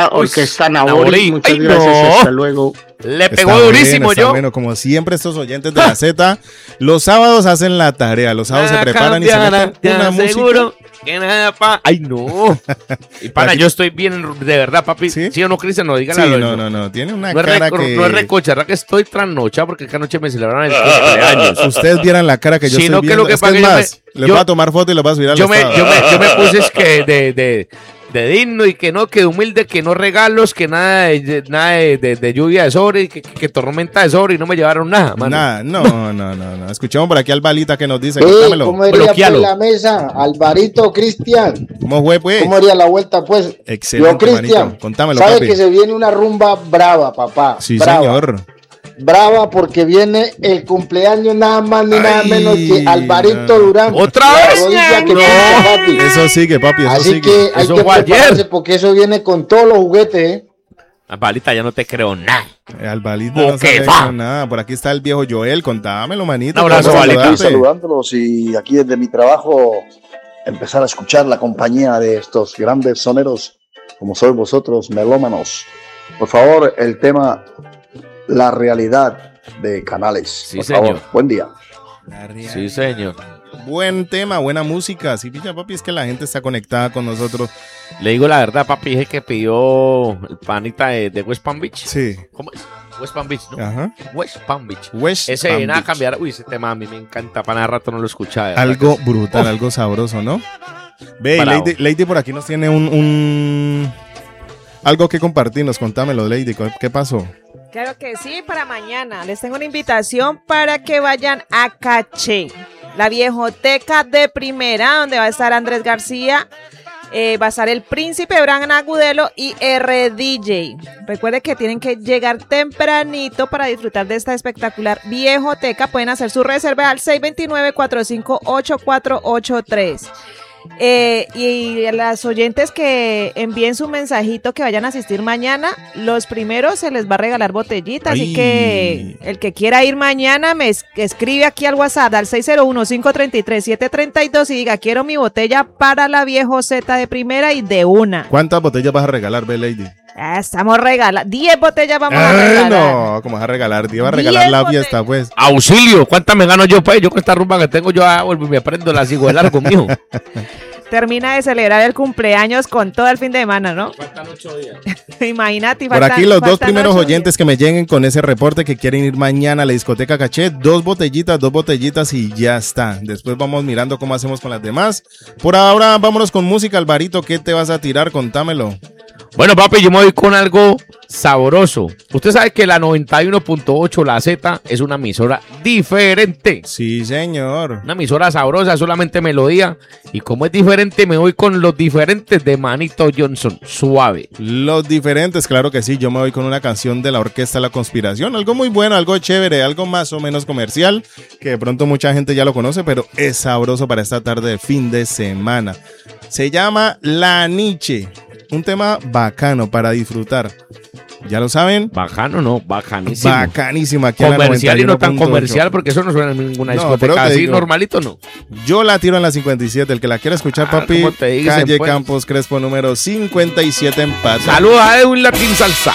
Orquesta Nabori. Muchas gracias, hasta luego. Le pegó durísimo yo. Bueno, como siempre estos oyentes de la Z, los sábados hacen la tarea, los sábados se preparan y se meten una música. Que nada, Ay, no. Y pana, yo estoy bien, de verdad, papi. ¿Sí o no, Cristian? No, díganle. Sí, no. Tiene una cara que... No es recocha, que estoy trasnochado porque esta noche me celebraron el cumpleaños. Ustedes vieran la cara que yo estoy viendo. Es más, les voy a tomar foto y les voy a subir al estado. Yo me puse es que de digno y que no, que de humilde, que no regalos, que nada de lluvia de sobre y que tormenta de sobre y no me llevaron nada, mano. Nada, no. Escuchamos por aquí a Alvarito que nos dice, ¿cómo iría pues la mesa? Alvarito, Cristian. ¿Cómo fue, pues? ¿Cómo haría la vuelta, pues? Excelente, Cristian, contámelo, ¿sabe papi? que se viene una rumba brava, papá? Sí, brava. Señor. Brava porque viene el cumpleaños nada más ni nada menos que Alvarito Durán. ¡Otra vez! Papi. Eso sigue, papi, eso Así sigue. que hay que prepararse porque eso viene con todos los juguetes, ¿eh? Alvarita, ya no te creo nada. Alvarito no sabe nada. Por aquí está el viejo Joel, contámelo, manito. Un abrazo, Alvarito. Saludándolos y aquí desde mi trabajo empezar a escuchar la compañía de estos grandes soneros como sois vosotros, melómanos. Por favor, el tema La Realidad de Canales. Sí, por señor. favor, buen día. Sí, señor. Buen tema, buena música. Sí, picha, papi, es que la gente está conectada con nosotros. Le digo la verdad, papi, dije que pidió el panita de West Palm Beach. Sí. ¿Cómo es? West Palm Beach, ¿no? Ajá. West Palm Beach. Ese Palm Beach. Cambiar. Uy, ese tema a mí me encanta. Para nada rato no lo escuchaba. Algo brutal, algo sabroso, ¿no? Ve, Lady por aquí nos tiene algo que compartirnos. Contámelo, Lady. ¿Qué pasó? Claro que sí, para mañana les tengo una invitación para que vayan a Caché, la viejoteca de primera, donde va a estar Andrés García, va a estar el Príncipe Bran Agudelo y RDJ. Recuerde que tienen que llegar tempranito para disfrutar de esta espectacular viejoteca. Pueden hacer su reserva al 629-458483. Y a las oyentes que envíen su mensajito que vayan a asistir mañana, los primeros se les va a regalar botellitas. Así que el que quiera ir mañana me escribe aquí al WhatsApp al 601-533-732 y diga: quiero mi botella para la viejo Z de primera y de una. ¿Cuántas botellas vas a regalar, Lady? Estamos regalando 10 botellas, vamos a regalar. No, ¿cómo vas a regalar? 10 vas a regalar la fiesta, pues. Auxilio, ¿cuántas me gano yo, pues? Yo con esta rumba que tengo, yo me aprendo la sigo de largo, mijo. Termina de celebrar el cumpleaños con todo el fin de semana, ¿no? Faltan 8 días. Imagínate. Por aquí los dos primeros oyentes que me lleguen con ese reporte que quieren ir mañana a la discoteca Caché, dos botellitas y ya está. Después vamos mirando cómo hacemos con las demás. Por ahora, vámonos con música, Alvarito. ¿Qué te vas a tirar? Contámelo. Bueno, papi, yo me voy con algo sabroso. Usted sabe que la 91.8, la Z, es una emisora diferente. Sí, señor. Una emisora sabrosa, solamente melodía. Y como es diferente, me voy con los diferentes de Manito Johnson. Suave. Los diferentes, claro que sí. Yo me voy con una canción de la Orquesta La Conspiración. Algo muy bueno, algo chévere, algo más o menos comercial. Que de pronto mucha gente ya lo conoce, pero es sabroso para esta tarde de fin de semana. Se llama La Niche. Un tema bacano para disfrutar. ¿Ya lo saben? Bacano, no, bacanísimo. Bacanísimo. Aquí comercial y no tan comercial, porque eso no suena en ninguna discoteca. Así digo, normalito, no. Yo la tiro en la 57. El que la quiera escuchar, papi. Dicen, Calle pues? Campos Crespo número 57 en Pato. Saludos a Edwin Latin Salsa.